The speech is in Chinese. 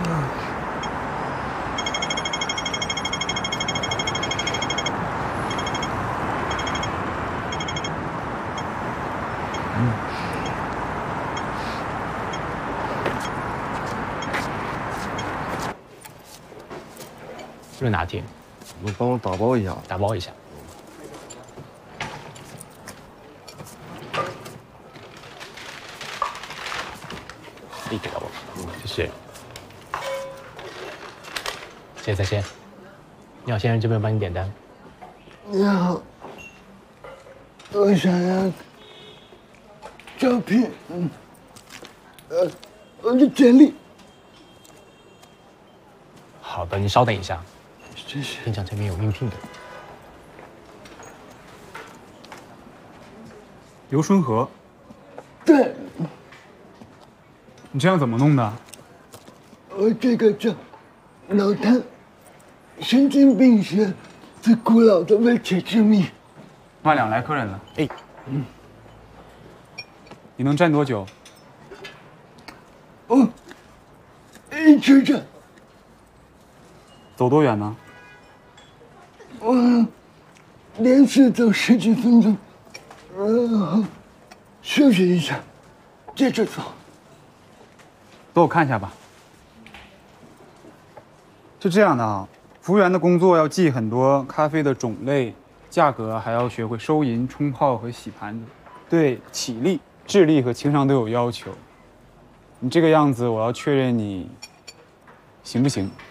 这边拿铁， 你帮我打包一下。 打包一下。递给了我，谢谢。谢谢再见。你好，先生，这边帮你点单。 你好，我想要照片，我的简历。 好的，你稍等一下。 谢谢。 店长这边有应聘的。 刘春和， 对， 你这样怎么弄的？ 我这个叫脑瘫神经病学最古老的未解之谜。 万两来客人了。哎，你能站多久？ 我一直站。 走多远呢？ 我连续走10几分钟，然后休息一下，接着走。 给我看一下吧。是这样的啊，服务员的工作要记很多咖啡的种类、价格，还要学会收银、冲泡和洗盘子，对体力、智力和情商都有要求。你这个样子，我要确认你行不行？